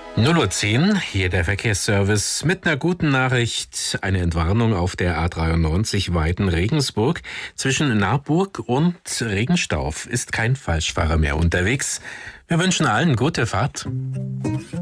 0:10 Uhr, hier der Verkehrsservice mit einer guten Nachricht. Eine Entwarnung auf der A93 Weiden-Regensburg. Zwischen Naarburg und Regenstauf ist kein Falschfahrer mehr unterwegs. Wir wünschen allen gute Fahrt.